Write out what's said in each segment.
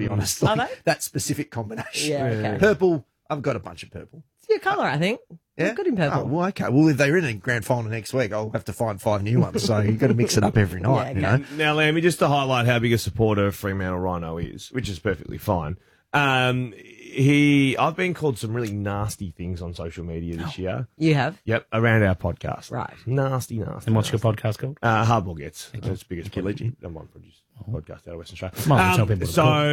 be honest. Are Like, they? that specific combination. Yeah, okay. Purple, I've got a bunch of purple. It's your colour, I think. Yeah? You're good in purple. Oh, well, okay. Well, if they're in a grand final next week, I'll have to find 5 new ones. So you've got to mix it up every night, you know? Now, Lammy, just to highlight how big a supporter of Fremantle Rhino is, which is perfectly fine. I've been called some really nasty things on social media this year. You have? Yep, around our podcast. Right. Nasty. And what's your podcast called? Hardball Gets. It's the biggest number one produce podcast out of Western Australia. Might as well tell people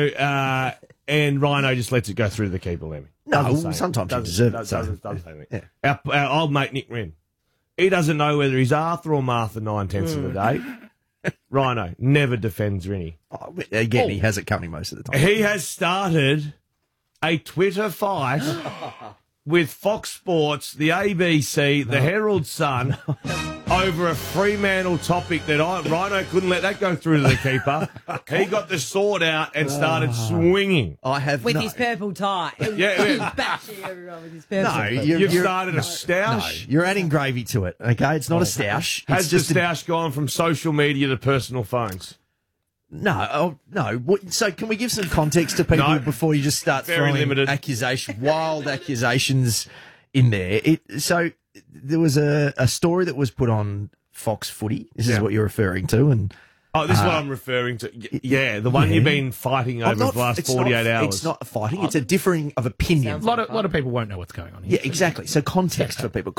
And Rhino just lets it go through the keeper, Lemmy. No, sometimes you deserve it. Doesn't say anything. Our old mate Nick Wren, he doesn't know whether he's Arthur or Martha 9/10 of the day. Rhino never defends Rennie. Oh, again, he has it coming most of the time. He has started a Twitter fight with Fox Sports, the ABC, the Herald Sun, over a Fremantle topic that Rhino couldn't let that go through to the keeper. He got the sword out and started swinging. I have With his purple tie. Yeah. He's bashing everyone with his purple tie. You've started a stoush. No, you're adding gravy to it, okay? It's not a stoush. Has the stoush gone from social media to personal phones? No. So can we give some context to people before you just start Very throwing limited. wild accusations in there? So there was a story that was put on Fox Footy. This is what you're referring to, and this is what I'm referring to. Yeah, the one you've been fighting over the last 48 hours. It's not fighting. It's a differing of opinion. A lot of people won't know what's going on here. Yeah, exactly. So context for people.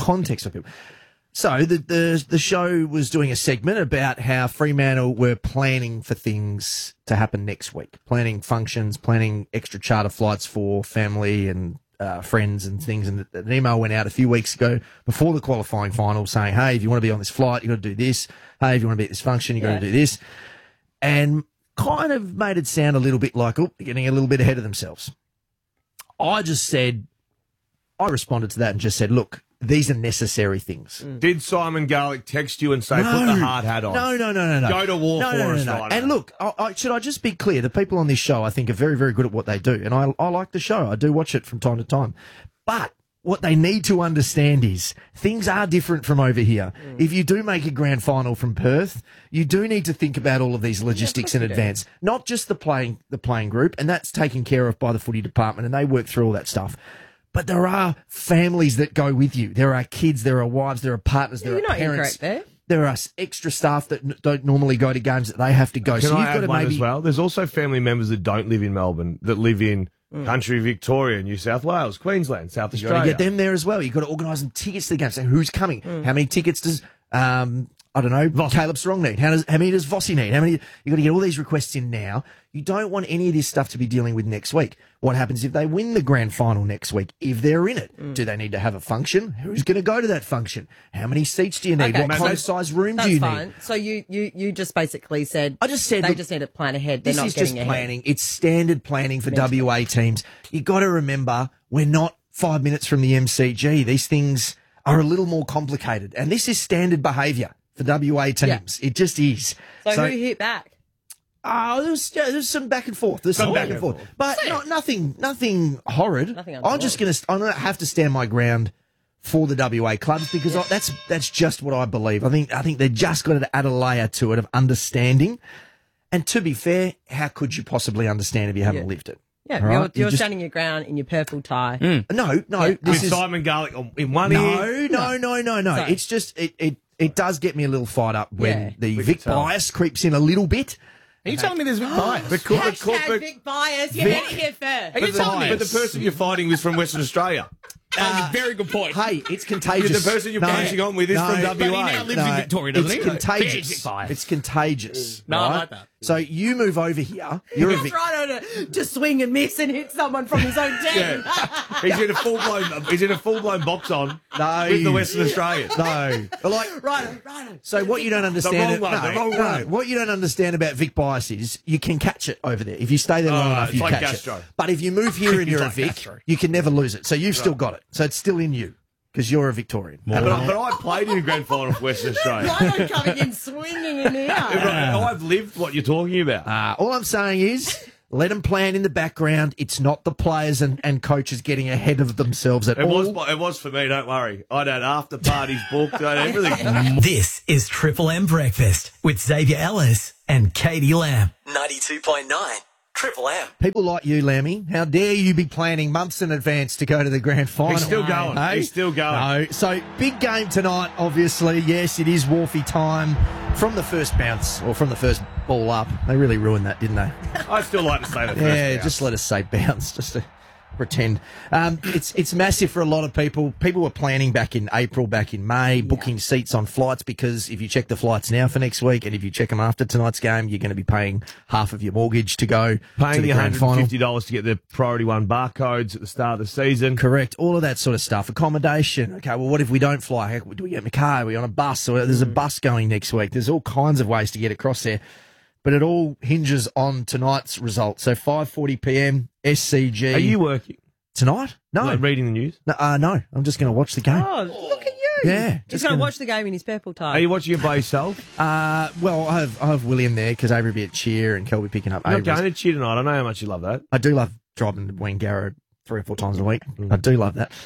So the show was doing a segment about how Fremantle were planning for things to happen next week, planning functions, planning extra charter flights for family and friends and things. And an email went out a few weeks ago before the qualifying final saying, hey, if you want to be on this flight, you've got to do this. Hey, if you want to be at this function, you've got to do this. And kind of made it sound a little bit like, they're getting a little bit ahead of themselves. I responded to that and just said, look, these are necessary things. Did Simon Garlick text you and say, put the hard hat on? No. Go to war for us, Rhino. And look, should I just be clear? The people on this show, I think, are very, very good at what they do. And I like the show. I do watch it from time to time. But what they need to understand is things are different from over here. If you do make a grand final from Perth, you do need to think about all of these logistics in advance. Not just the playing group, and that's taken care of by the footy department, and they work through all that stuff. But there are families that go with you. There are kids, there are wives, there are partners, there are parents. You're not incorrect there. There are extra staff that don't normally go to games that they have to go. Can I add one as well? There's also family members that don't live in Melbourne, that live in country Victoria, New South Wales, Queensland, South Australia. You've got to get them there as well. You've got to organise them tickets to the game. So who's coming? How many tickets does, I don't know, Caleb Strong need? How many does Vossi need? You've got to get all these requests in now. You don't want any of this stuff to be dealing with next week. What happens if they win the grand final next week? If they're in it, do they need to have a function? Who's going to go to that function? How many seats do you need? Okay. What kind of size room do you need? So you just basically said I just said they just need to plan ahead. They're This not is getting just ahead. planning. It's standard planning for WA teams. You got to remember, we're not 5 minutes from the MCG. These things are a little more complicated, and this is standard behaviour for WA teams. It just is. So who hit back? There's some back and forth. But nothing horrid. Nothing I'm gonna have to stand my ground for the WA clubs because that's just what I believe. I think they just got to add a layer to it of understanding. And to be fair, how could you possibly understand if you haven't lived it? Yeah, Right? you're standing your ground in your purple tie. No. With This is Simon Garlick in one ear. no. So- It's just it does get me a little fired up when the Vic tell. bias creeps in a little bit. Are you telling me there's bias? Hashtag Vic bias. You heard it here first. Are you telling me? But the person you're fighting was from Western Australia. Very good point. Hey, it's contagious. The person you're punching on with is from WA. But he now lives in Victoria, doesn't he? It's contagious. Big bias. It's contagious. No, I right? like that. So you move over here. You're a He's right to swing and miss and hit someone from his own team. He's in a full blown box on with the Western Australians. No, but like Right. so what you don't understand. The wrong one. What you don't understand about Vic bias is you can catch it over there if you stay there long enough. it's You like catch Castro. it. But if you move here and you're a Vic, Castro. you can never lose it. So you've still got it. So it's still in you because you're a Victorian. But I played in a grand final for Western Australia. Rhino coming in swinging in here. I've lived what you're talking about. All I'm saying is, let them plan in the background. It's not the players and coaches getting ahead of themselves at all. It was for me, don't worry. I'd had after parties booked, I'd had everything. This is Triple M Breakfast with Xavier Ellis and Katie Lamb. 92.9 Triple M. People like you, Lammy, how dare you be planning months in advance to go to the grand final? He's still going. Hey? He's still going. No. So, big game tonight, obviously. Yes, it is Wharfie time. From the first bounce, or from the first ball up. They really ruined that, didn't they? I still like to say that. Yeah, just let us say bounce, just to pretend. It's massive for a lot of people. People were planning back in April, back in May, booking seats on flights, because if you check the flights now for next week, and if you check them after tonight's game, you're going to be paying half of your mortgage to go to paying the the grand final. $150 to get the Priority 1 barcodes at the start of the season. Correct. All of that sort of stuff. Accommodation. Okay, well, what if we don't fly? How do we get in a car? Are we on a bus? Or there's a bus going next week. There's all kinds of ways to get across there. But it all hinges on tonight's result. So 5:40 p.m, SCG. Are you working? Tonight? No. Like reading the news? No, I'm just going to watch the game. Oh, look at you. Yeah. He's just going to gonna- watch the game in his purple tie. Are you watching it by yourself? Well, I have William there because Avery will be at cheer and Kel will be picking up You're Avery. not going to cheer tonight. I know how much you love that. I do love driving to Wangara 3 or 4 times a week. I do love that.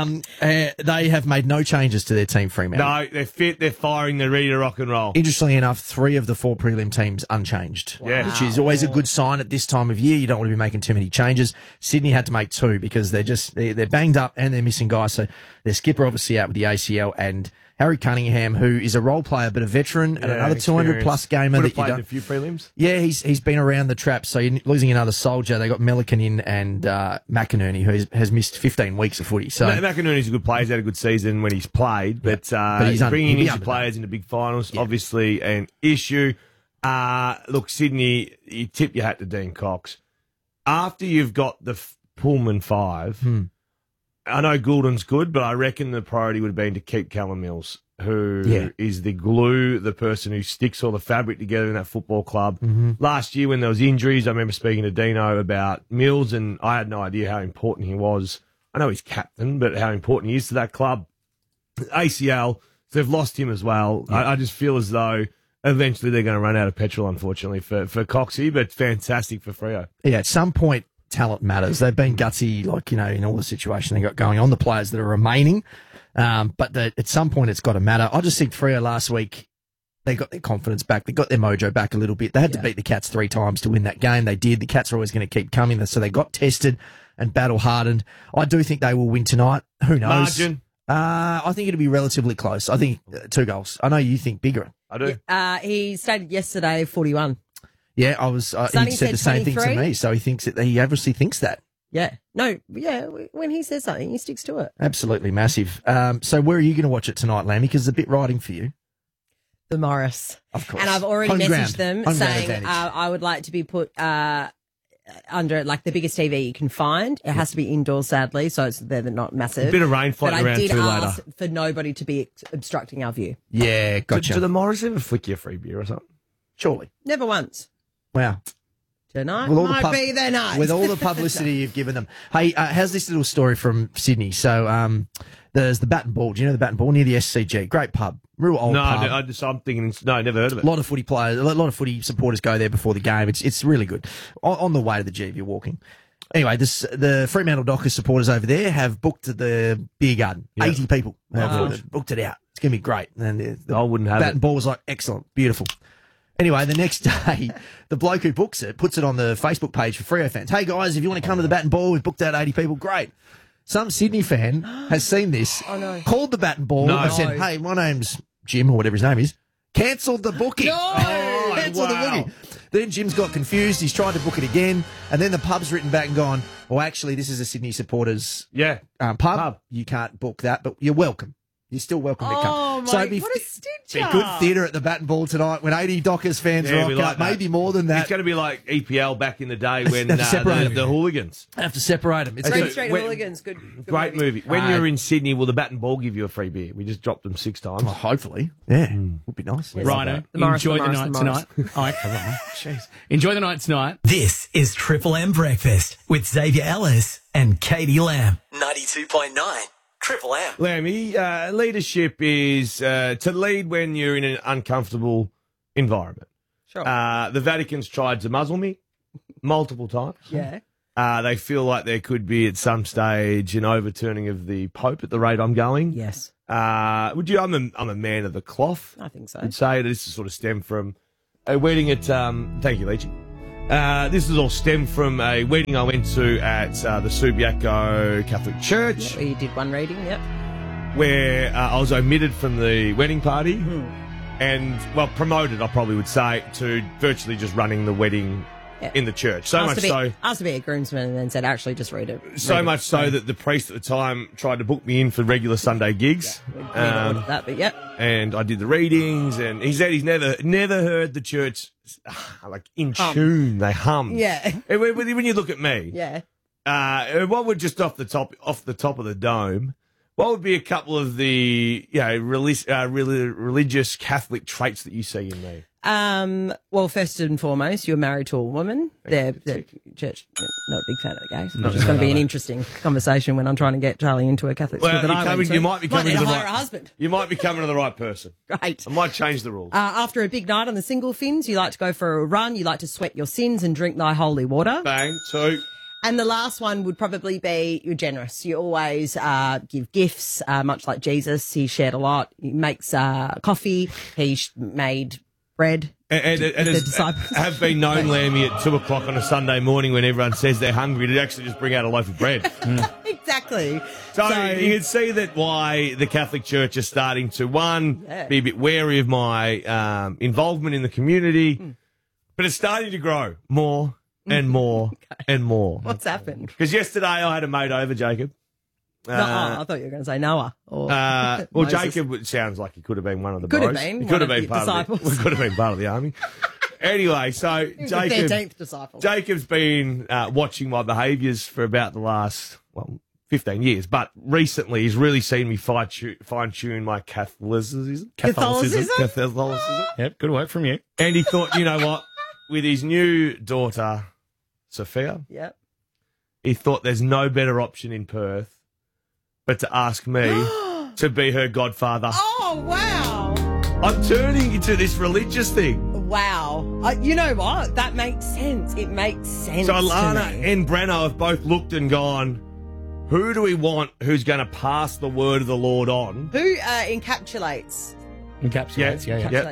They have made no changes to their team, Fremantle. No, they're fit, they're firing, they're ready to rock and roll. Interestingly enough, 3 of the 4 prelim teams unchanged, Yeah. which is always a good sign at this time of year. You don't want to be making too many changes. Sydney had to make 2 because they're banged up and they're missing guys. So their skipper obviously out with the ACL, and Harry Cunningham, who is a role player but a veteran and another 200-plus gamer Would that have you played don't. in a few prelims. Yeah, he's been around the trap. So you're losing another soldier. They got Melican in and McInerney, who has missed 15 weeks of footy. So McInerney's a good player. He's had a good season when he's played, but he's bringing he'll be in under players into big finals, obviously an issue. Look, Sydney, you tip your hat to Dean Cox. After you've got the Pullman 5, I know Goulden's good, but I reckon the priority would have been to keep Callum Mills, who is the glue, the person who sticks all the fabric together in that football club. Last year when there was injuries, I remember speaking to Dino about Mills, and I had no idea how important he was. I know he's captain, but how important he is to that club. ACL, so they've lost him as well. I just feel as though eventually they're going to run out of petrol, unfortunately, for Coxie, but fantastic for Freo. yeah, at some point, talent matters. They've been gutsy, in all the situation they got going on, the players that are remaining. But at some point, it's got to matter. I just think Freo last week, they got their confidence back. They got their mojo back a little bit. They had to beat the Cats 3 times to win that game. They did. The Cats are always going to keep coming. So they got tested and battle hardened. I do think they will win tonight. Who knows? Margin? I think it'll be relatively close. I think 2 goals. I know you think bigger. I do. He stated yesterday 41. Yeah, I was. Sonny He said the said same thing to 23. me. So he thinks that he obviously thinks that. Yeah. No, yeah, when he says something, he sticks to it. Absolutely massive. So where are you going to watch it tonight, Lammy? Because it's a bit riding for you. The Morris. Of course. And I've already Home messaged ground. them Home ground saying advantage. I would like to be put under the biggest TV you can find. It has to be indoors, sadly, so they're not massive. A bit of rain floating but I around did too ask later. for nobody to be obstructing our view. Yeah, gotcha. Do the Morris ever flick you a free beer or something? Surely. Never once. Wow. Tonight With all the might pub- be their night. With all the publicity you've given them. Hey, how's this little story from Sydney? So there's the Bat and Ball. Do you know the Bat and Ball? Near the SCG. Great pub. Real old No, pub. I'm thinking, no, never heard of it. A lot of footy players, a lot of footy supporters go there before the game. It's really good. On the way to the G if you're walking. Anyway, the Fremantle Dockers supporters over there have booked the beer garden. 80 people have booked it out. It's going to be great. And I wouldn't have Bat it. and Ball was like, excellent, beautiful. Anyway, the next day, the bloke who books it puts it on the Facebook page for Freo fans. Hey guys, if you want to come to the Bat and Ball, we've booked out 80 people. Great. Some Sydney fan has seen this, called the Bat and Ball and said, hey, my name's Jim, or whatever his name is, cancelled the booking. Cancelled the booking. Then Jim's got confused. He's tried to book it again. And then the pub's written back and gone, well, actually, this is a Sydney supporters pub. You can't book that, but you're welcome. You're still welcome to come. Oh, my, it'd be, what a be stitcher. good theatre at the Bat and Ball tonight when 80 Dockers fans rock we up. that. Maybe more than that. It's going to be like EPL back in the day when Have to separate the hooligans. Have to separate them. It's Green good. Street When- Hooligans. Good Great movie. When you're in Sydney, will the Bat and Ball give you a free beer? We just dropped them 6 times. Well, hopefully. Yeah. Would be nice. Rhino, The Morris, enjoy the the Morris, night the Morris. tonight. Oh, okay, Rhino. Jeez. Enjoy the night tonight. This is Triple M Breakfast with Xavier Ellis and Katie Lamb. 92.9 Triple M. Lammy, leadership is to lead when you're in an uncomfortable environment. Sure. The Vatican's tried to muzzle me multiple times. Yeah. They feel like there could be at some stage an overturning of the Pope at the rate I'm going. Yes. Would you? I'm a man of the cloth. I think so. I'd say this is sort of stem from a wedding at thank you, Leachy. This is all stemmed from a wedding I went to at the Subiaco Catholic Church, You did one reading, yep. where I was omitted from the wedding party and, well, promoted, I probably would say, to virtually just running the wedding in the church. So much so... Asked to be a groomsman and then said, actually, just read it. So much so that the priest at the time tried to book me in for regular Sunday gigs. That, but yep. And I did the readings, and he said he's never heard the church like in tune. They hum. Yeah. And when you look at me, Yeah. what would just off the top of the dome, what would be a couple of the religious Catholic traits that you see in me? Well, first and foremost, you're married to a woman. They're church, not a big fan of the gays. It's going to be an interesting conversation when I'm trying to get Charlie into a Catholic school that I went to. You might be coming to the hire right a husband. You might be coming to the right person. Right. I might change the rules. After a big night on the single fins, you like to go for a run. You like to sweat your sins and drink thy holy water. Bang, two. And the last one would probably be you're generous. You always give gifts, much like Jesus. He shared a lot. He makes coffee. He made bread. And it have been known, Lammy, at 2 o'clock on a Sunday morning when everyone says they're hungry to actually just bring out a loaf of bread. Exactly. So you can see that why the Catholic Church is starting to, be a bit wary of my involvement in the community, but it's starting to grow more and more and more. What's happened? Because yesterday I had a mate over, Jacob. I thought you were going to say Noah. Or well, Moses. Jacob sounds like he could have been one of the Could have bros. been He one could have of been the part of disciples. could have been part of the army. Anyway, so He was the 13th disciple. Jacob's been watching my behaviours for about the last 15 years, but recently he's really seen me fine-tune my Catholicism. Yep, good work from you. And he thought, you know what, with his new daughter, Sophia, Yep. he thought there's no better option in Perth but to ask me to be her godfather. Oh, wow. I'm turning into this religious thing. Wow. You know what? That makes sense. It makes sense. So to Alana me. and Brenna have both looked and gone, who do we want who's going to pass the word of the Lord on? Who encapsulates Encapsulates, yeah.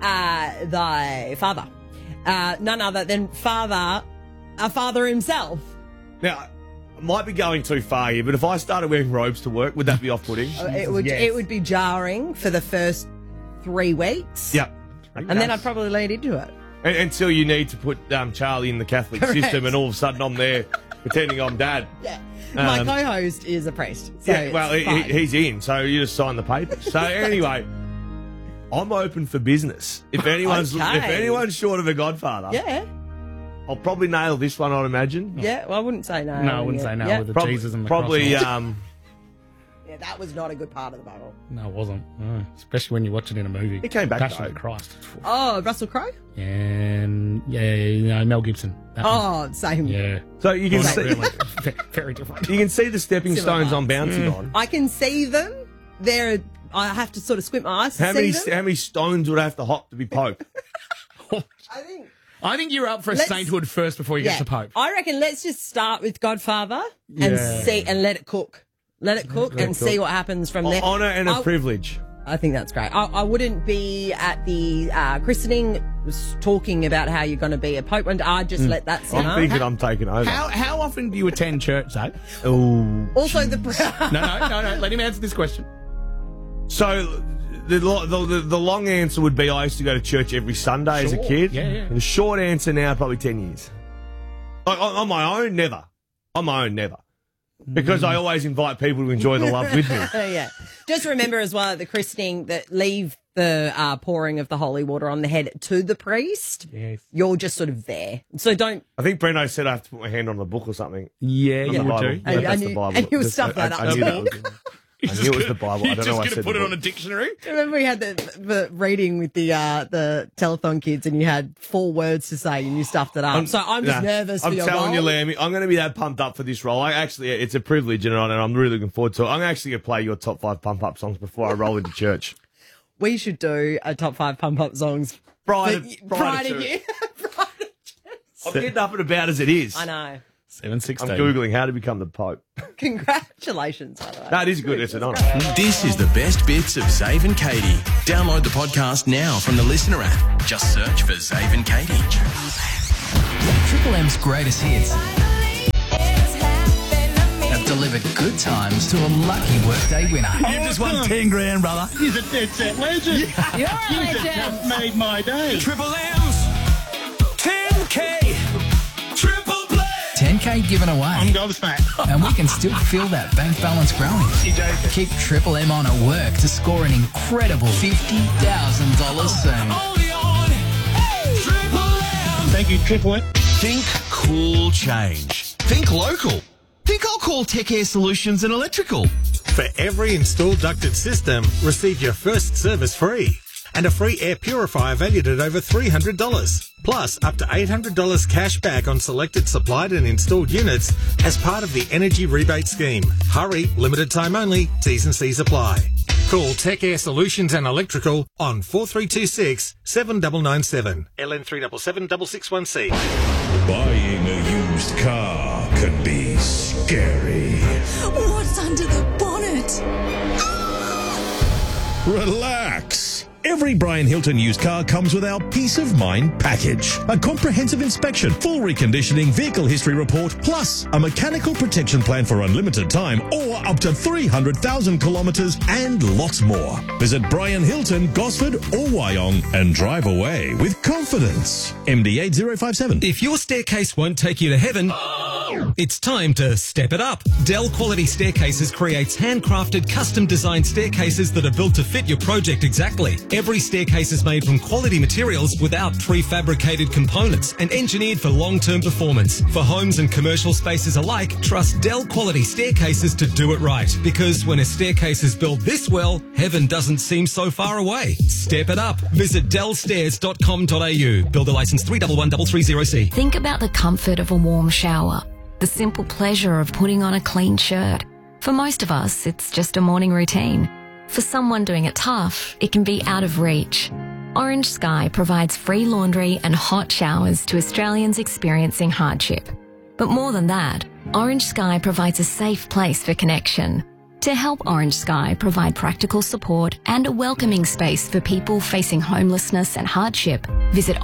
thy father? None other than our father himself. Now, I might be going too far here, but if I started wearing robes to work, would that be off-putting? It would be jarring for the first 3 weeks. Yep. And then I'd probably lead into it. Until you need to put Charlie in the Catholic Correct. system and all of a sudden I'm there pretending I'm dad. Yeah. My co-host is a priest. So Yeah, well, it's fine. he's in, so you just sign the papers. So anyway, I'm open for business. If anyone's short of a godfather, Yeah. I'll probably nail this one, I'd imagine. Yeah. Well, I wouldn't say no. No, I wouldn't say no Yeah. with the Jesus and the Probably, cross. Yeah, that was not a good part of the Bible. No, it wasn't. No. Especially when you watch it in a movie. It came back, Passion though. of the Christ. Oh, Russell Crowe? And, Mel Gibson. That one. Oh, same. Yeah. So you can Well, see, not really. Very different. you can see the stepping Similar stones I'm bouncing on. I can see them. I have to sort of squint my eyes to How see many them. how many stones would I have to hop to be Pope? I think you're up for a Let's- sainthood first before you get to Pope. I reckon let's just start with Godfather and Yeah. see and let it cook. Let it cook and see what happens from there. Honour and a I- privilege. I think that's great. I wouldn't be at the christening talking about how you're going to be a pope, and I'd just let that simmer. I'm thinking I'm taking over. How often do you attend church, though? Oh. Also, the No. Let him answer this question. So the long answer would be I used to go to church every Sunday as a Sure. kid. Yeah. And the short answer now, probably 10 years. On my own, never. On my own, never. Because I always invite people to enjoy the love with me. yeah. Just remember as well at the christening that leave the pouring of the holy water on the head to the priest. Yes. You're just sort of there, so don't. I think Breno said I have to put my hand on the book or something. Yeah, On you the would Bible. do. Yeah, that's the Bible. and you Just- stuff that up. I knew that was- I He's knew it was just the Bible. I You're don't know why I just said going to put the it on book. a dictionary? Remember we had the reading with the telethon kids, and you had 4 words to say, and you stuffed it up. So I'm just nervous for I'm your telling you, role. Lammy, I'm going to be that pumped up for this role. It's a privilege, and I'm really looking forward to it. I'm actually going to play your top 5 pump up songs before I roll into church. We should do a top 5 pump up songs. Prior for- to prior to church. you. Prior to I'm getting up and about as it is. I know. 716. I'm Googling how to become the Pope. Congratulations, by the way. That is good. It's an honour. This is the best bits of Zave and Katie. Download the podcast now from the Listener app. Just search for Zave and Katie. Triple M's greatest hits have delivered good times to a lucky workday winner. You just won 10 grand, brother. He's a dead set legend. You're a legend. Made my day. Triple M's 10K Triple Play. 10K given away. I'm gobsmacked. And we can still feel that bank balance growing. Keep Triple M on at work to score an incredible $50,000 soon. Only on Triple M. Thank you, Triple M. Think cool change. Think local. Think I'll call Tech Air Solutions and Electrical. For every installed ducted system, receive your first service free. And a free air purifier valued at over $300. Plus, up to $800 cash back on selected supplied and installed units as part of the Energy Rebate Scheme. Hurry, limited time only, T's and C's apply. Call Tech Air Solutions and Electrical on 4326 7997 LN377 661C. Buying a used car can be scary. What's under the bonnet? Relax. Every Brian Hilton used car comes with our Peace of Mind package. A comprehensive inspection, full reconditioning, vehicle history report, plus a mechanical protection plan for unlimited time or up to 300,000 kilometres and lots more. Visit Brian Hilton, Gosford or Wyong and drive away with confidence. MD8057. If your staircase won't take you to heaven, it's time to step it up. Dell Quality Staircases creates handcrafted, custom-designed staircases that are built to fit your project exactly. Every staircase is made from quality materials without prefabricated components and engineered for long-term performance. For homes and commercial spaces alike, trust Dell Quality Staircases to do it right. Because when a staircase is built this well, heaven doesn't seem so far away. Step it up. Visit dellstairs.com.au. Builder license 3113330C. Think about the comfort of a warm shower, the simple pleasure of putting on a clean shirt. For most of us, it's just a morning routine. For someone doing it tough, it can be out of reach. Orange Sky provides free laundry and hot showers to Australians experiencing hardship. But more than that, Orange Sky provides a safe place for connection. To help Orange Sky provide practical support and a welcoming space for people facing homelessness and hardship, visit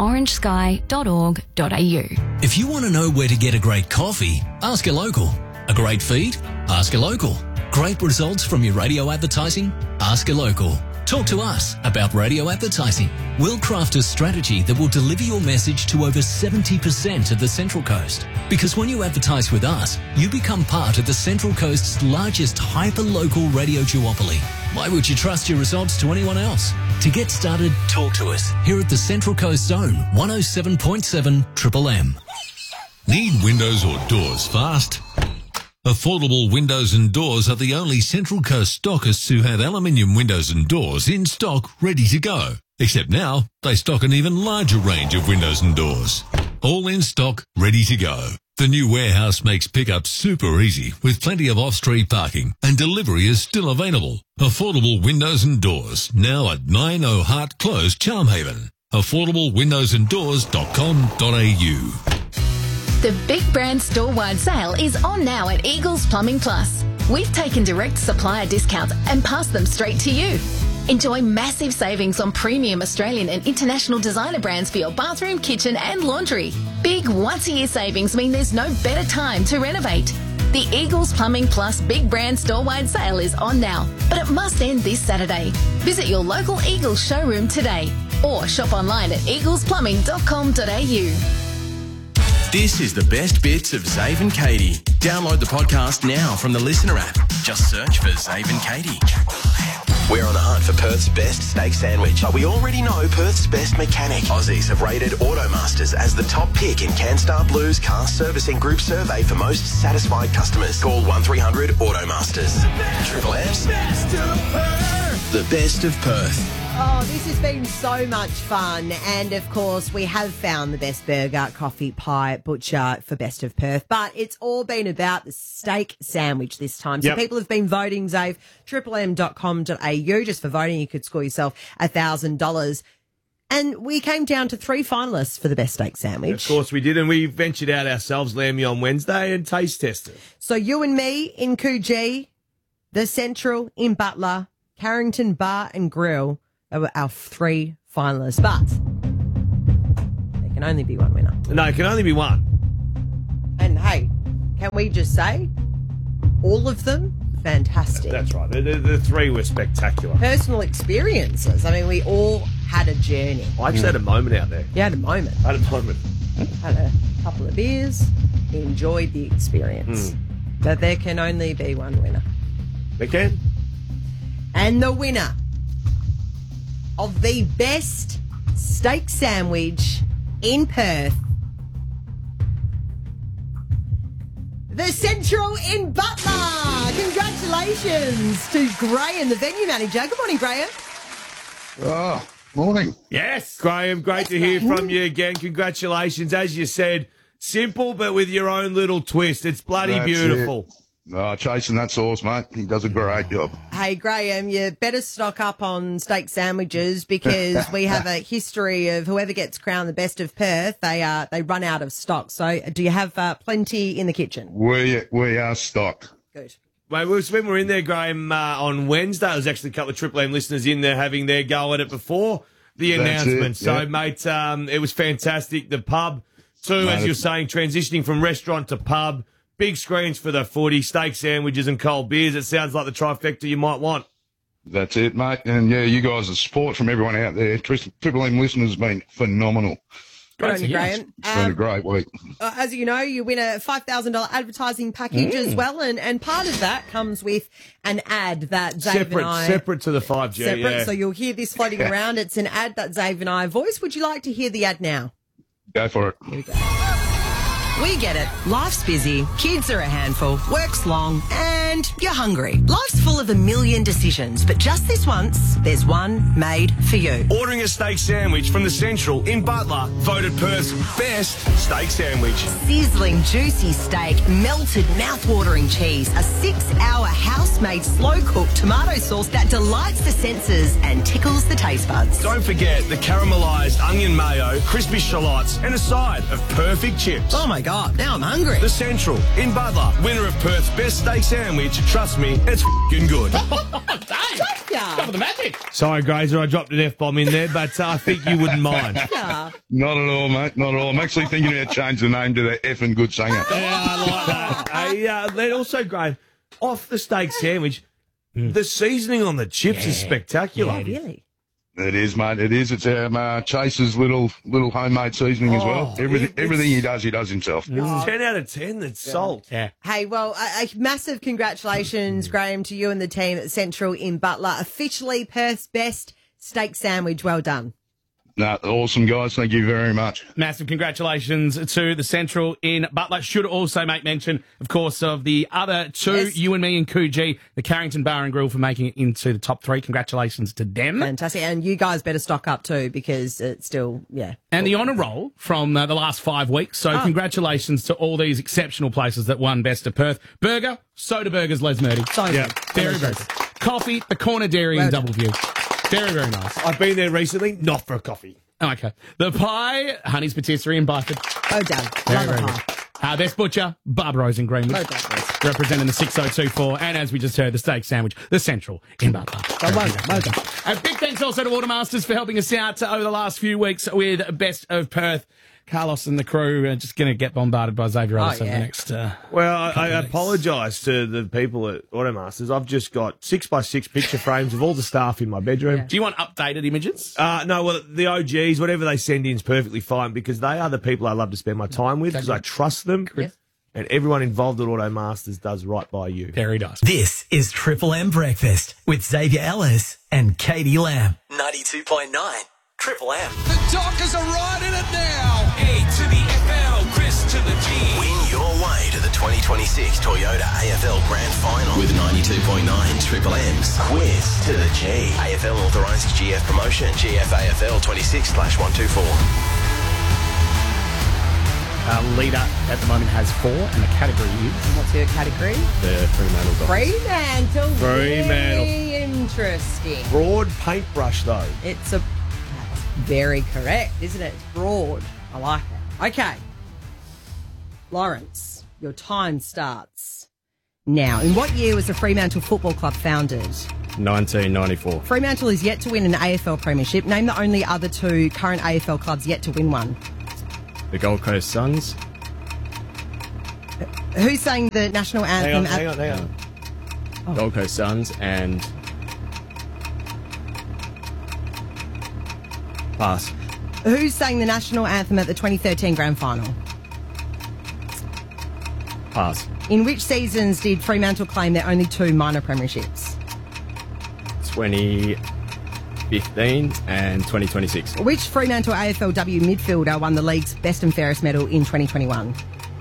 orangesky.org.au. If you want to know where to get a great coffee, ask a local. A great feed? Ask a local. Great results from your radio advertising? Ask a local. Talk to us about radio advertising. We'll craft a strategy that will deliver your message to over 70% of the Central Coast. Because when you advertise with us, you become part of the Central Coast's largest hyper-local radio duopoly. Why would you trust your results to anyone else? To get started, talk to us here at the Central Coast Zone, 107.7 Triple M. Need windows or doors fast? Affordable Windows and Doors are the only Central Coast stockists who have aluminium windows and doors in stock ready to go. Except now, they stock an even larger range of windows and doors. All in stock, ready to go. The new warehouse makes pickup super easy with plenty of off-street parking and delivery is still available. Affordable Windows and Doors, now at 90 Hart Close, Charmhaven. AffordableWindowsandDoors.com.au. The Big Brand Store-wide sale is on now at Eagles Plumbing Plus. We've taken direct supplier discounts and passed them straight to you. Enjoy massive savings on premium Australian and international designer brands for your bathroom, kitchen and laundry. Big once-a-year savings mean there's no better time to renovate. The Eagles Plumbing Plus Big Brand Store-wide sale is on now, but it must end this Saturday. Visit your local Eagles showroom today or shop online at eaglesplumbing.com.au. This is the best bits of Zave and Katie. Download the podcast now from the Listener app. Just search for Zave and Katie. We're on the hunt for Perth's best steak sandwich, but we already know Perth's best mechanic. Aussies have rated Automasters as the top pick in CanStar Blue's car servicing group survey for most satisfied customers. Call 1300 Automasters. Triple M's Best of Perth. The best of Perth. Oh, this has been so much fun. And, of course, we have found the best burger, coffee, pie, butcher for Best of Perth. But it's all been about the steak sandwich this time. So people have been voting, Zave, triplem.com.au. Just for voting, you could score yourself $1,000. And we came down to 3 finalists for the best steak sandwich. Of course we did, and we ventured out ourselves, Lammy, on Wednesday and taste tested. So you and me in Coogee, the Central in Butler, Carrington Bar and Grill, were our 3 finalists, but there can only be one winner. No, it can only be one. And hey, can we just say, all of them, fantastic. That's right. The three were spectacular. Personal experiences. I mean, we all had a journey. I actually had a moment out there. You had a moment. I had a moment. Had a couple of beers, enjoyed the experience. But there can only be one winner. There can. And the winner of the best steak sandwich in Perth, the Central in Butler. Congratulations to Graham, the venue manager. Good morning, Graham. Oh, morning. Yes, Graham, great to hear from you again. Congratulations. As you said, simple but with your own little twist. It's bloody That's beautiful. Chasing that sauce, mate. He does a great job. Hey, Graham, you better stock up on steak sandwiches because we have a history of whoever gets crowned the best of Perth, they run out of stock. So do you have plenty in the kitchen? We are stocked. Good. Mate, when we were in there, Graham, on Wednesday, there was actually a couple of Triple M listeners in there having their go at it before the That's announcement. it, So, yeah. mate, it was fantastic. The pub, too, Mate, as you're saying, transitioning from restaurant to pub, big screens for the footy, steak sandwiches and cold beers. It sounds like the trifecta you might want. That's it, mate. And, yeah, you guys, the support from everyone out there. Triple M listeners has been phenomenal. Good on you, Graham. It's been a great week. As you know, you win a $5,000 advertising package as well, and part of that comes with an ad that Zave and I... Separate to the 5G, Separate, yeah. so you'll hear this floating around. It's an ad that Zave and I voice. Would you like to hear the ad now? Go for it. Here we go. We get it. Life's busy, kids are a handful, work's long, and you're hungry. Life's full of a million decisions, but just this once, there's one made for you. Ordering a steak sandwich from the Central in Butler, voted Perth's best steak sandwich. Sizzling, juicy steak, melted, mouth-watering cheese, a 6-hour house-made slow-cooked tomato sauce that delights the senses and tickles the taste buds. Don't forget the caramelised onion mayo, crispy shallots, and a side of perfect chips. Oh my God, now I'm hungry. The Central in Butler, winner of Perth's best steak sandwich. Trust me, it's f***ing good. Cover the magic. Sorry, Grazer, I dropped an F-bomb in there, but I think you wouldn't mind. Not at all, mate. Not at all. I'm actually thinking about changing the name to the effing good singer. Yeah, I like that. Then also, Graham, off the steak sandwich, the seasoning on the chips is spectacular. Oh, really? It is, mate. It is. It's Chase's little homemade seasoning as well. Everything he does himself. It's 10 out of 10. That's salt. Yeah. Hey, well, a massive congratulations, Graham, to you and the team at Central in Butler. Officially Perth's best steak sandwich. Well done. No, awesome, guys. Thank you very much. Massive congratulations to the Central in Butler. Should also make mention, of course, of the other two, Yes. you and me and Coogee, the Carrington Bar and Grill, for making it into the top three. Congratulations to them. Fantastic. And you guys better stock up too because it's still, yeah. And the honour roll from the last 5 weeks. So congratulations to all these exceptional places that won Best of Perth. Burger, Soda Burgers, Les Murdy. So Yeah. Very, very good. Coffee, the Corner Dairy in Doubleview. Very, very nice. I've been there recently, not for a coffee. Okay. The Pie, Honey's Patisserie in Byford. Oh, done. Very, Love very a good. pie. Best Butcher, Barbara Rose in Greenwood. Oh, done. Representing the 6024. And as we just heard, the steak sandwich, the Central in Butler. Well done. A big thanks also to Watermasters for helping us out over the last few weeks with Best of Perth. Carlos and the crew are just going to get bombarded by Xavier Ellis over the next... Well, I apologise to the people at Automasters. I've just got 6x6 picture frames of all the staff in my bedroom. Do you want updated images? No, well, the OGs, whatever they send in is perfectly fine because they are the people I love to spend my time with because I trust them. Yes. And everyone involved at Automasters does right by you. Very nice. This is Triple M Breakfast with Xavier Ellis and Katie Lamb. 92.9 Triple M. The Dockers are riding it now. A to the FL, Chris to the G. Win your way to the 2026 Toyota AFL Grand Final with 92.9 Triple M's Quiz to the G. AFL authorised GF promotion. GFAFL 26/124. Leader at the moment has 4, and the category is... What's your category? The Fremantle Dockers. Fremantle. Fremantle. Very interesting. Broad paintbrush, though. It's that's very correct, isn't it? It's broad. I like it. Okay. Lawrence, your time starts now. In what year was the Fremantle Football Club founded? 1994. Fremantle is yet to win an AFL premiership. Name the only other 2 current AFL clubs yet to win one. The Gold Coast Suns. Who sang the national anthem? Hang on. Gold Coast Suns and... Pass. Who sang the national anthem at the 2013 Grand Final? Pass. In which seasons did Fremantle claim their only 2 minor premierships? 2015 and 2026. Which Fremantle AFLW midfielder won the league's Best and Fairest medal in 2021?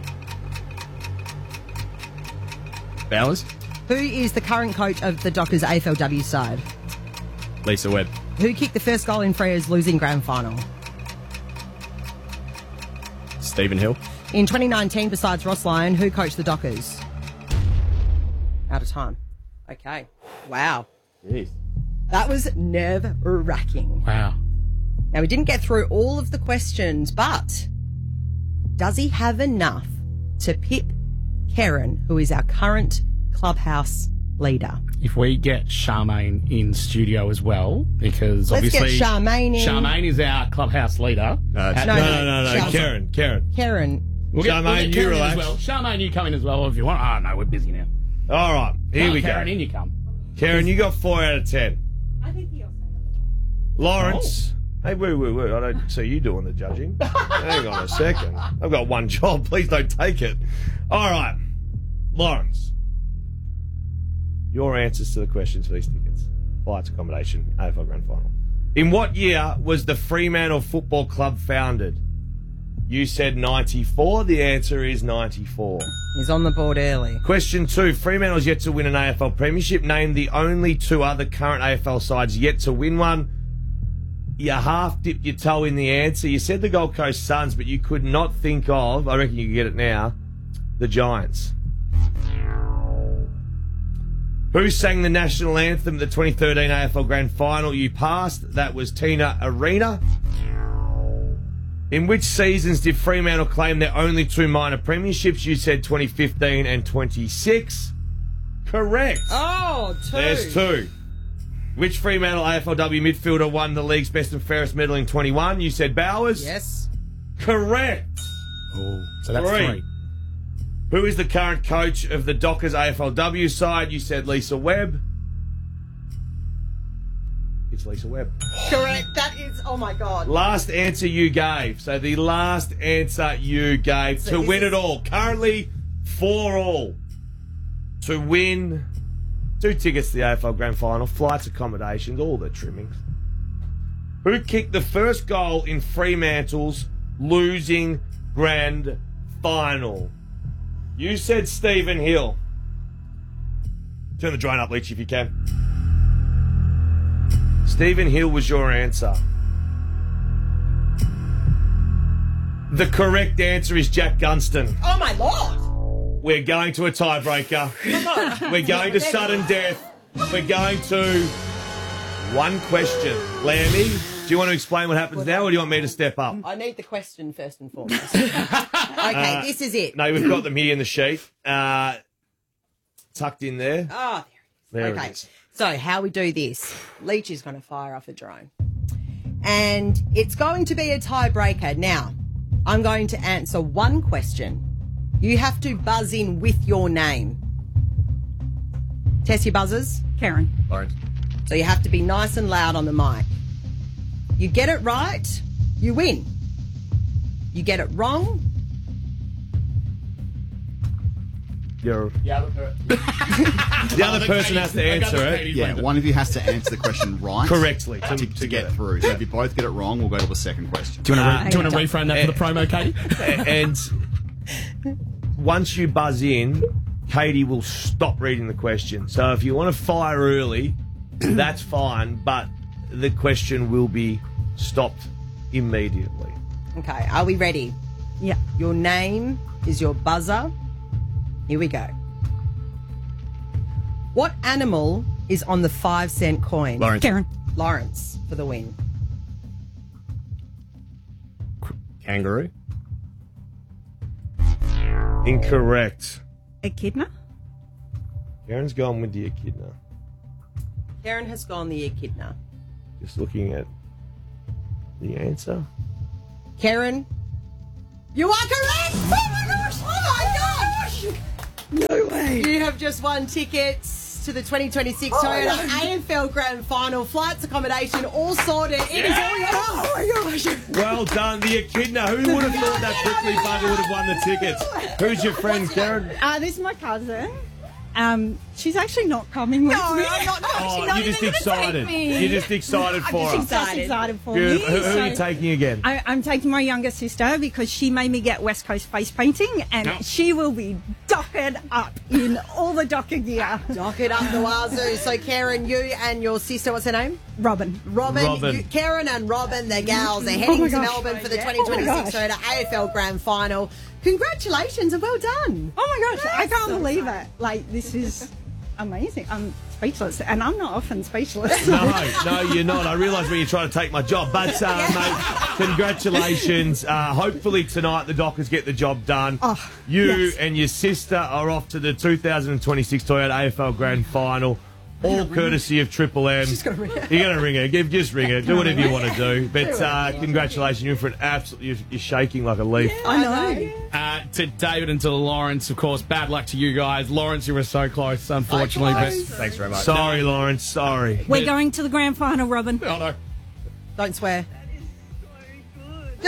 Bowers. Who is the current coach of the Dockers AFLW side? Lisa Webb. Who kicked the first goal in Freya's losing grand final? Stephen Hill. In 2019, besides Ross Lyon, who coached the Dockers? Out of time. Okay. Wow. Jeez. That was nerve-wracking. Wow. Now, we didn't get through all of the questions, but does he have enough to pip Karen, who is our current clubhouse leader? If we get Charmaine in studio as well, because Let's obviously get Charmaine in. Charmaine is our clubhouse leader. No. Charmaine. Karen. We'll get Charmaine, you Karen in relax. as well. Charmaine, you come in as well if you want. Oh, no, we're busy now. All right, here we Karen, go. in you come. Karen, you got 4 out of 10. I think he also. Lawrence. Hey, wait. I don't see you doing the judging. Hang on a second. I've got one job. Please don't take it. All right. Lawrence. Your answers to the questions for these tickets. Flights, accommodation, AFL Grand Final. In what year was the Fremantle Football Club founded? You said 94. The answer is 94. He's on the board early. Question 2. Fremantle's yet to win an AFL premiership. Name the only 2 other current AFL sides yet to win one. You half dipped your toe in the answer. You said the Gold Coast Suns, but you could not think of, I reckon you can get it now, the Giants. Who sang the national anthem at the 2013 AFL Grand Final? You passed. That was Tina Arena. In which seasons did Fremantle claim their only 2 minor premierships? You said 2015 and 26. Correct. Oh, 2. There's 2. Which Fremantle AFLW midfielder won the league's Best and Fairest medal in 21? You said Bowers. Yes. Correct. Oh, so that's 3. Who is the current coach of the Dockers AFLW side? You said Lisa Webb. It's Lisa Webb. Correct. That is, oh my God. Last answer you gave. So the last answer you gave to win it all. Currently 4-all. To win 2 tickets to the AFL Grand Final, flights, accommodations, all the trimmings. Who kicked the first goal in Fremantle's losing Grand Final? You said Stephen Hill. Turn the drone up, Leach, if you can. Stephen Hill was your answer. The correct answer is Jack Gunston. Oh my Lord. We're going to a tiebreaker. We're going to sudden death. We're going to one question. Lammy, do you want to explain what happens now, or do you want me to step up? I need the question first and foremost. Okay, this is it. No, we've got them here in the sheet. Tucked in there. Oh, there okay. it is. So how we do this, Leach is going to fire off a drone. And it's going to be a tiebreaker. Now, I'm going to answer one question. You have to buzz in with your name. Test your buzzers. Karen. Lawrence. So you have to be nice and loud on the mic. You get it right, you win. You get it wrong, You're... The other The other person has to answer it. Yeah, one of you has to answer the question right. Correctly. To get through. So if you both get it wrong, we'll go to the second question. Do you want to reframe that for the promo, Katie? And once you buzz in, Katie will stop reading the question. So if you want to fire early, that's fine, but the question will be stopped immediately. Okay, are we ready? Yeah. Your name is your buzzer. Here we go. What animal is on the 5-cent coin? Lawrence. Karen. Lawrence for the win. Kangaroo. Incorrect. Echidna. Karen's gone with the echidna. Karen has gone the echidna. Just looking at the answer. Karen, you are correct! Oh my gosh! Oh my gosh! No way. You have just won tickets to the 2026 Toyota AFL Grand Final. Flights, accommodation, all sorted. It is all yours. Oh my gosh. Well done, the echidna. Who would have thought that prickly bugger would have won the tickets? Who's your friend, Karen? This is my cousin. She's actually not coming with me. I'm not. Oh, you're just excited. You're just excited for her. She's just excited for Good. me. Who are you taking again? I'm taking my younger sister because she made me get West Coast face painting, and she will be dockered up in all the docker gear. Dockered up the wazoo. So, Karen, you and your sister, what's her name? Robin. Karen and Robin, the gals, are heading to Melbourne for the 2026 Toyota AFL Grand Final. Congratulations and well done. Oh my gosh, I can't believe it. Like, this is amazing. I'm speechless, and I'm not often speechless. No, you're not. I realise when you're trying to take my job. But, mate, congratulations. Hopefully tonight the Dockers get the job done. You and your sister are off to the 2026 Toyota AFL Grand Final. All courtesy of Triple M. She's going to ring her. You're going to ring her. Just ring her. Do whatever you want to do. But congratulations. You're in for an absolute... You're shaking like a leaf. I know. To David and to Lawrence, of course, bad luck to you guys. Lawrence, you were so close, unfortunately. But Thanks very much. Sorry, Lawrence. Sorry. We're going to the grand final, Robin. Oh, no. Don't swear. For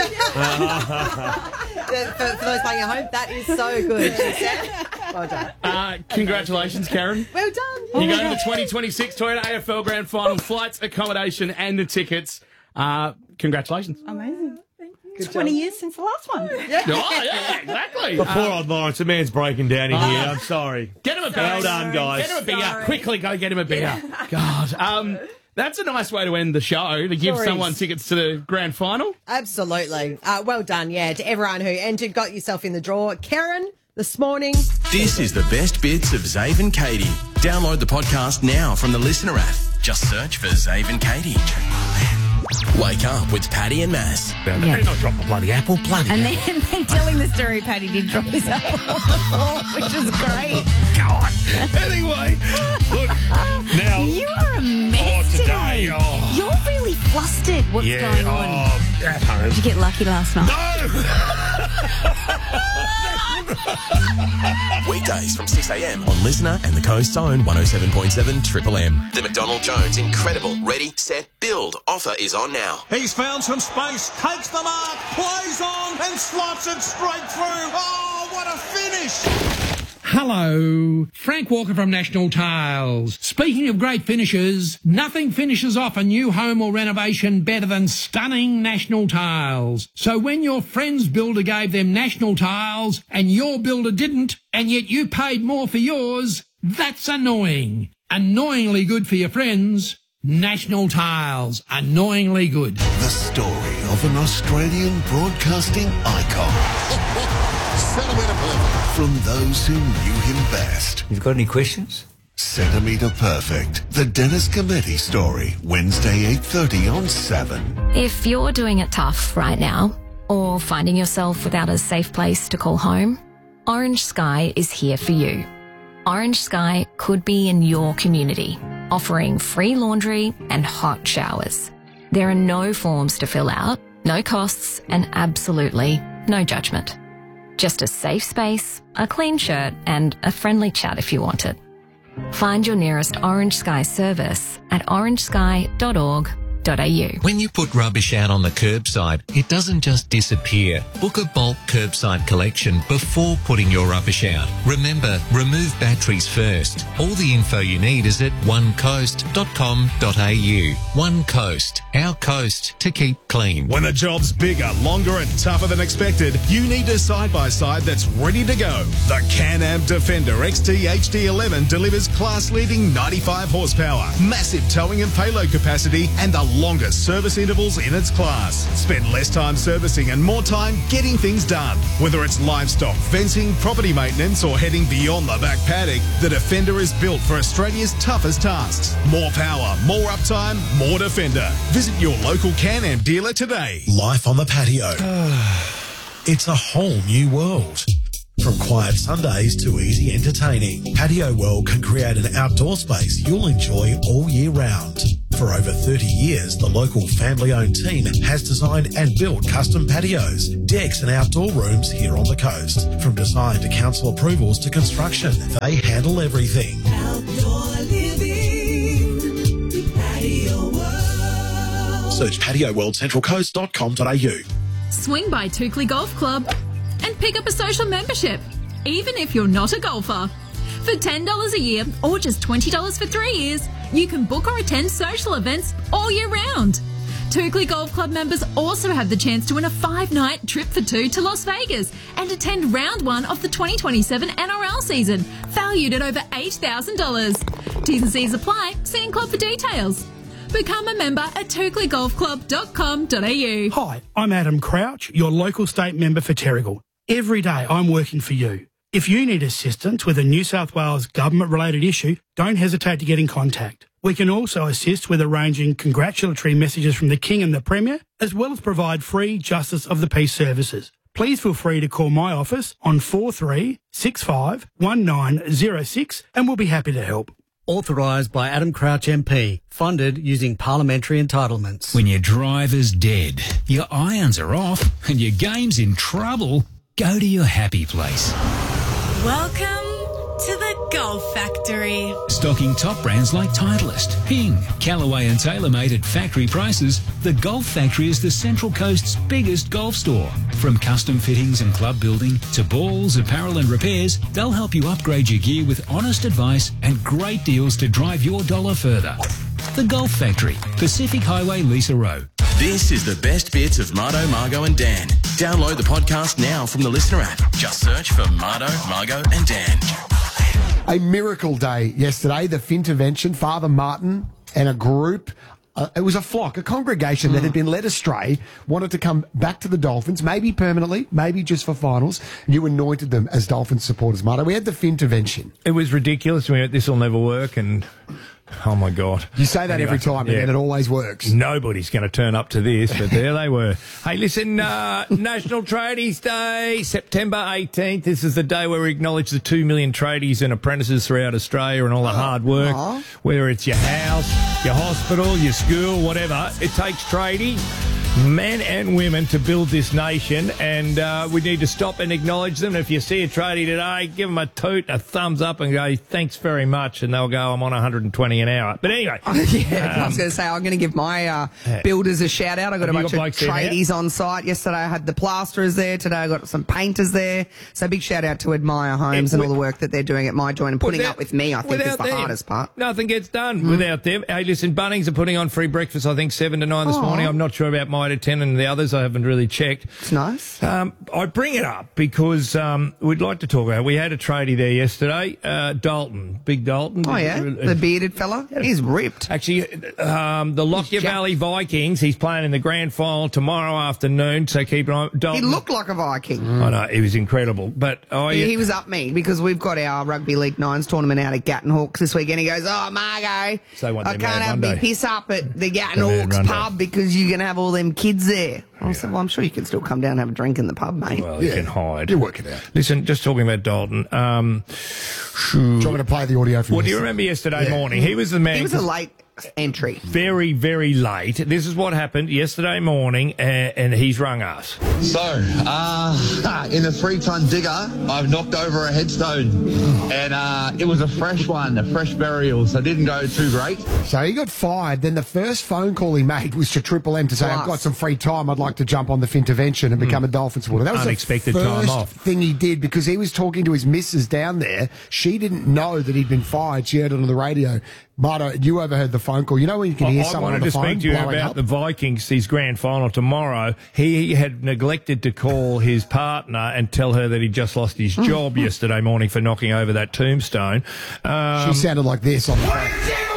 those playing at home, that is so good, she said. Well done. Congratulations, Karen. Well done. You go to the 2026 Toyota AFL Grand Final, flights, accommodation, and the tickets. Congratulations. Amazing. It's 20 years since the last one. Yeah, exactly. But poor old Lawrence, the man's breaking down in here. I'm sorry. Get him a beer. Well done, guys. Get him a beer. Quickly, go get him a beer. God. That's a nice way to end the show, to give someone tickets to the grand final. Absolutely. Well done, to everyone who entered, got yourself in the draw. Karen, this morning. This is the best bits of Zave and Katie. Download the podcast now from the Listener app. Just search for Zave and Katie. Wake up with Paddy and Mass. They not drop the bloody apple, And then telling the story, Paddy did drop his apple on the floor, which is great. Go on. Anyway, look, now... You are a mess today. You're really flustered. What's going on? At home. Did you get lucky last night? Weekdays from 6 a.m. on Listener and the Coast's own 107.7 Triple M. The McDonald Jones Incredible Ready, Set, Build offer is on now. He's found some space, takes the mark, plays on, and slots it straight through. Oh, what a finish! Hello, Frank Walker from National Tiles. Speaking of great finishes, nothing finishes off a new home or renovation better than stunning National Tiles. So when your friend's builder gave them National Tiles and your builder didn't, and yet you paid more for yours, that's annoying. Annoyingly good for your friends. National Tiles. Annoyingly good. The story of an Australian broadcasting icon. Centimetre Perfect. From those who knew him best. You've got any questions? Centimetre Perfect. The Dennis Cometti story. Wednesday, 8:30 on 7. If you're doing it tough right now, or finding yourself without a safe place to call home, Orange Sky is here for you. Orange Sky could be in your community, offering free laundry and hot showers. There are no forms to fill out, no costs, and absolutely no judgment. Just a safe space, a clean shirt, and a friendly chat if you want it. Find your nearest Orange Sky service at orangesky.org.au. When you put rubbish out on the curbside, it doesn't just disappear. Book a bulk curbside collection before putting your rubbish out. Remember, remove batteries first. All the info you need is at onecoast.com.au. One Coast, our coast to keep clean. When the job's bigger, longer and tougher than expected, you need a side-by-side that's ready to go. The Can-Am Defender XT HD11 delivers class-leading 95 horsepower, massive towing and payload capacity, and the longest service intervals in its class. Spend less time servicing and more time getting things done. Whether it's livestock, fencing, property maintenance, or heading beyond the back paddock, the Defender is built for Australia's toughest tasks. More power, more uptime, more Defender. Visit your local Can-Am dealer today. Life on the patio. It's a whole new world. From quiet Sundays to easy entertaining, Patio World can create an outdoor space you'll enjoy all year round. For over 30 years, the local family-owned team has designed and built custom patios, decks and outdoor rooms here on the coast. From design to council approvals to construction, they handle everything. Search patioworldcentralcoast.com.au. Swing by Toukley Golf Club and pick up a social membership, even if you're not a golfer. For $10 a year or just $20 for 3 years, you can book or attend social events all year round. Toukley Golf Club members also have the chance to win a 5-night trip for 2 to Las Vegas and attend round 1 of the 2027 NRL season, valued at over $8,000. T's and C's apply. See in club for details. Become a member at toukleyGolfClub.com.au. Hi, I'm Adam Crouch, your local state member for Terrigal. Every day I'm working for you. If you need assistance with a New South Wales government-related issue, don't hesitate to get in contact. We can also assist with arranging congratulatory messages from the King and the Premier, as well as provide free Justice of the Peace services. Please feel free to call my office on 4365 1906 and we'll be happy to help. Authorised by Adam Crouch MP. Funded using parliamentary entitlements. When your driver's dead, your irons are off and your game's in trouble, go to your happy place. Welcome to the Golf Factory. Stocking top brands like Titleist, Ping, Callaway and TaylorMade at factory prices, the Golf Factory is the Central Coast's biggest golf store. From custom fittings and club building to balls, apparel and repairs, they'll help you upgrade your gear with honest advice and great deals to drive your dollar further. The Golf Factory, Pacific Highway, Lisa Row. This is the best bits of Mardo, Margo and Dan. Download the podcast now from the Listener app. Just search for Mardo, Margo and Dan. A miracle day yesterday. The Fintervention, Father Martin and a group, it was a flock, a congregation that had been led astray, wanted to come back to the Dolphins, maybe permanently, maybe just for finals. You anointed them as Dolphins supporters, Martin. We had the Fintervention. It was ridiculous. We went, this will never work, and oh my God. You say that every time, and then it always works. Nobody's going to turn up to this, but there they were. Hey, listen, National Tradies Day, September 18th. This is the day where we acknowledge the 2 million tradies and apprentices throughout Australia and all the hard work, whether it's your house, your hospital, your school, whatever. It takes tradies, men and women, to build this nation, and we need to stop and acknowledge them. If you see a tradie today, give them a toot, a thumbs up, and go, thanks very much, and they'll go, I'm on 120 an hour. But anyway. I was going to say, I'm going to give my builders a shout out. I got a bunch of tradies on site. Yesterday I had the plasterers there. Today I got some painters there. So big shout out to Admire Homes and all the work that they're doing at my joint and putting up with me, I think, is the hardest part. Nothing gets done without them. Hey, listen, Bunnings are putting on free breakfast, I think, 7 to 9 this morning. I'm not sure about my to 10 and the others. I haven't really checked. It's nice. I bring it up because we'd like to talk about it. We had a tradie there yesterday, Dalton, Big Dalton. Oh, yeah? The bearded fella? He's ripped. Actually, the Lockyer Valley Vikings, he's playing in the grand final tomorrow afternoon, so keep an eye on Dalton. He looked like a Viking. I know, he was incredible. But he was up me because we've got our Rugby League Nines tournament out at Gatton Hawks this weekend. He goes, Margo, I can't have me piss up at the Gatton Hawks pub because you're going to have all them kids there. I said, well, I'm sure you can still come down and have a drink in the pub, mate. Well, you can hide. You work it out. Listen, just talking about Dalton. Do you want me to play the audio for you? Well, do you remember yesterday morning? He was the man. He was a late entry. Very, very late. This is what happened yesterday morning, and he's rung us. So, in a 3-ton digger, I've knocked over a headstone, and it was a fresh one, a fresh burial, so it didn't go too great. So he got fired. Then the first phone call he made was to Triple M to say, I've got some free time. I'd like to jump on the Fintervention and become a Dolphin supporter. That was unexpected the time first off thing he did because he was talking to his missus down there. She didn't know that he'd been fired. She heard it on the radio. Mardo, you overheard the phone call. You know when you can hear someone on the phone I wanted to speak to you about the Vikings, his grand final tomorrow. He had neglected to call his partner and tell her that he just lost his job yesterday morning for knocking over that tombstone. She sounded like this on the phone.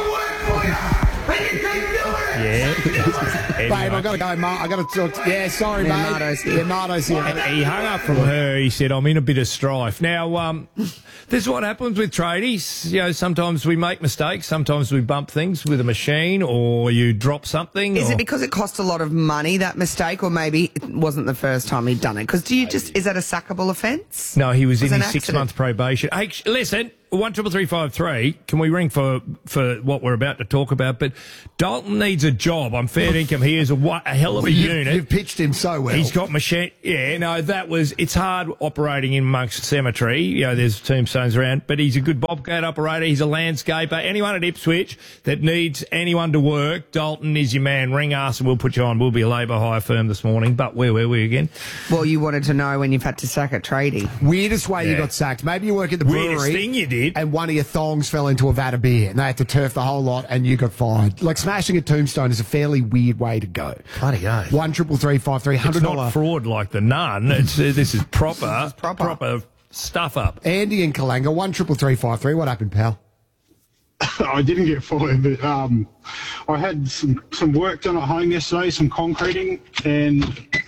Yeah. Babe, I've got to go, Mark. I've got to talk. Yeah, sorry, babe. Mardo's here. And he hung up from her. He said, I'm in a bit of strife. Now, this is what happens with tradies. You know, sometimes we make mistakes. Sometimes we bump things with a machine or you drop something. Is it because it cost a lot of money, that mistake, or maybe it wasn't the first time he'd done it? Because is that a sackable offence? No, he was in his 6-month probation. Hey, listen, 13353. Can we ring for what we're about to talk about? But Dalton needs a job on fair income. He is a hell of a unit. You've pitched him so well. He's got machine. Yeah, no, it's hard operating in amongst cemetery. You know, there's tombstones around, but he's a good bobcat operator. He's a landscaper. Anyone at Ipswich that needs anyone to work, Dalton is your man. Ring us and we'll put you on. We'll be a labour hire firm this morning. But where were we again? Well, you wanted to know when you've had to sack a tradie. Weirdest way you got sacked. Maybe you work at the brewery. Weirdest thing you did. And one of your thongs fell into a vat of beer and they had to turf the whole lot and you got fined. Like smashing a tombstone is a fairly weird way to go. Bloody go. 13353 $100. It's not fraud like the Nun. This is proper stuff up. Andy in Kalanga, 13353. What happened, pal? I didn't get fired, but I had some work done at home yesterday, some concreting, and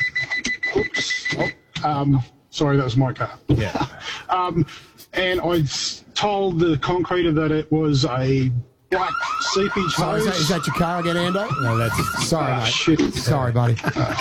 sorry, that was my car. Yeah. And I told the concreter that it was a black seepage hose. Is that your car again, Ando? No, that's... Sorry, mate. Shit. Sorry, buddy.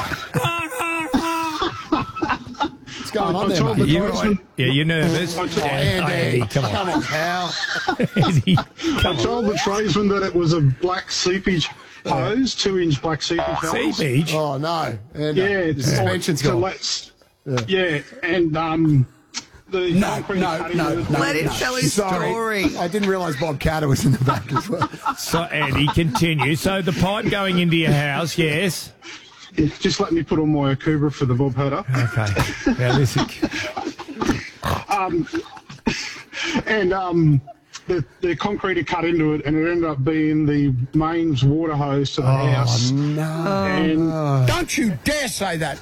What's going on there, mate? You're nervous. Andy, come on, pal. I told the tradesman that it was a black seepage hose, 2-inch black seepage hose. Seepage? Oh, no. And, yeah. the suspension's gone. Yeah, and the concrete Let him tell his story. I didn't realise Bob Carter was in the back as well. So, Andy, continue. So the pipe going into your house, yes? Just let me put on my Akubra for the Bob header. Okay. Now listen. The concrete had cut into it, and it ended up being the mains water hose to the house. No! And don't you dare say that.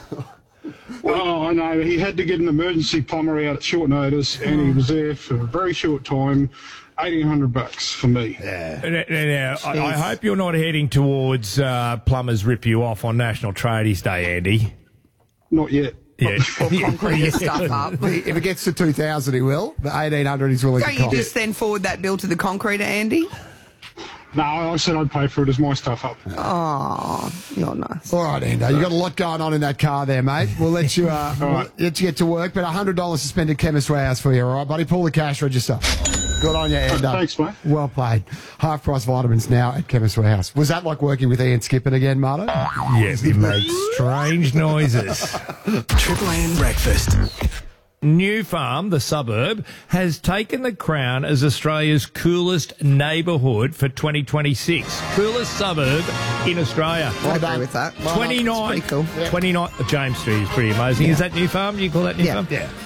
Oh, I know. He had to get an emergency plumber out at short notice, and he was there for a very short time. $1,800 for me. Now, I hope you're not heading towards plumbers rip you off on National Tradies Day, Andy. Not yet. Yeah. Or concrete your stuff up. If it gets to 2,000, he will. The 1,800 he's willing to cost. Don't you just then forward that bill to the concreter, Andy? No, I said I'd pay for it as my stuff up. Oh, you're nice. All right, Ando, you got a lot going on in that car there, mate. We'll let you let you get to work, but $100 suspended Chemist Warehouse for you, all right, buddy? Pull the cash register. Good on you, Ando. Thanks, mate. Well played. Half-price vitamins now at Chemist Warehouse. Was that like working with Ian Skippon again, Marto? Yes, he made strange noises. Triple M Breakfast. New Farm, the suburb, has taken the crown as Australia's coolest neighbourhood for 2026. Coolest suburb in Australia. I agree with that. 29. Cool. 29. James Street is pretty amazing. Yeah. Is that New Farm? Do you call that New Farm? Yeah.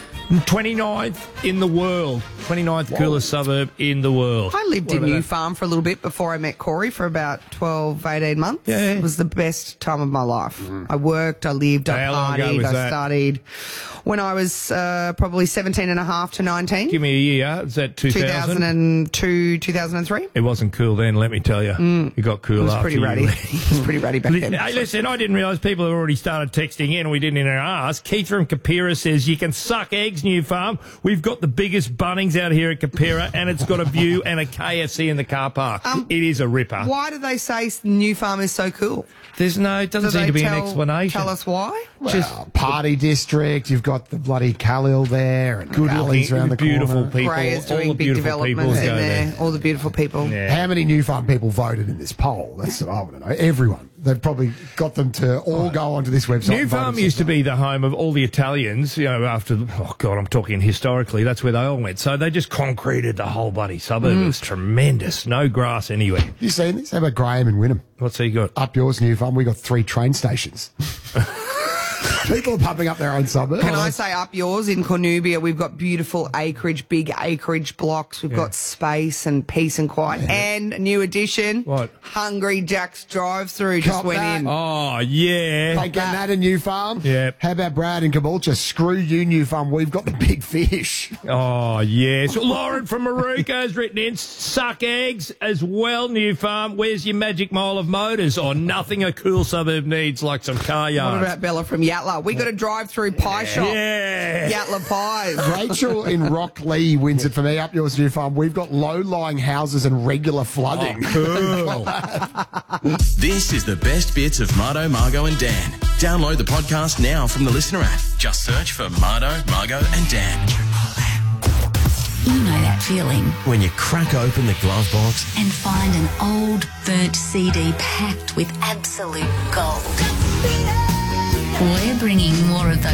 29th in the world. 29th coolest suburb in the world. I lived in New Farm for a little bit before I met Corey for about 12, 18 months. Yeah. It was the best time of my life. I worked, I lived, I How long ago was partied, I that? studied. When I was probably 17 and a half to 19. Give me a year. Is that 2000? 2002, 2003. It wasn't cool then, let me tell you. It got cool It was after pretty you ratty. left. It was pretty ratty back then. Hey, listen, I didn't realise people had already started texting in and we didn't even ask. Keith from Kapira says, you can suck eggs, New Farm. We've got the biggest Bunnings out here at Kapira and it's got a view and a KFC in the car park. It is a ripper. Why do they say New Farm is so cool? It doesn't seem to be an explanation. Tell us why? Well, party district, you've got the bloody Khalil there and Good alleys around the beautiful corner. people. Gray is all doing the big beautiful developments people in go there. All the beautiful people. Yeah. How many New Farm people voted in this poll? That's what I want to know. Everyone. They've probably got them to all go onto this website. New Farm used to be the home of all the Italians, after, I'm talking historically, that's where they all went. So they just concreted the whole bloody suburb. It was tremendous. No grass anywhere. You seen this? How about Graham and Wynnum? What's he got? Up yours, New Farm, we got 3 train stations. People are pumping up their own suburbs. Can I say up yours in Cornubia, we've got beautiful acreage, big acreage blocks. We've got space and peace and quiet. Yeah. And a new addition. What? Hungry Jack's drive-through just went in. Oh, yeah. They getting that in New Farm? Yeah. How about Brad in Caboolture? Screw you, New Farm. We've got the big fish. Oh, yes. Lauren from Maruka has written in, suck eggs as well, New Farm. Where's your magic mile of motors? Or nothing a cool suburb needs like some car yards. What about Bella from Yatla? We got a drive-through pie shop. Yeah. Yatla Pies. Rachel in Rocklea wins it for me. Up yours, New Farm. We've got low-lying houses and regular flooding. Oh, cool. This is the best bits of Marto, Margo and Dan. Download the podcast now from the Listener app. Just search for Marto, Margo and Dan. You know that feeling. When you crack open the glove box And find an old, burnt CD packed with absolute gold. We're bringing more of those